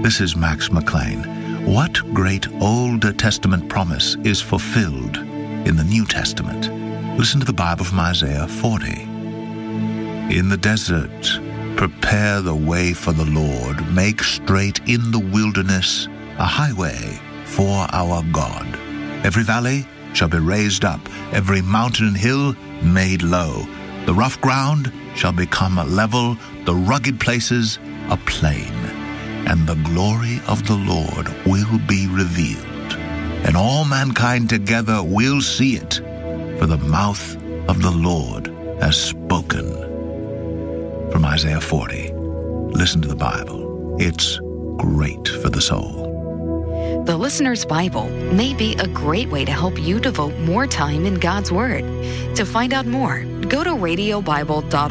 This is Max McLean. What great Old Testament promise is fulfilled in the New Testament? Listen to the Bible from Isaiah 40. In the desert, prepare the way for the Lord. Make straight in the wilderness a highway for our God. Every valley shall be raised up, every mountain and hill made low. The rough ground shall become level, the rugged places a plain. And the glory of the Lord will be revealed, and all mankind together will see it, for the mouth of the Lord has spoken. From Isaiah 40, listen to the Bible. It's great for the soul. The Listener's Bible may be a great way to help you devote more time in God's Word. To find out more, go to radiobible.org.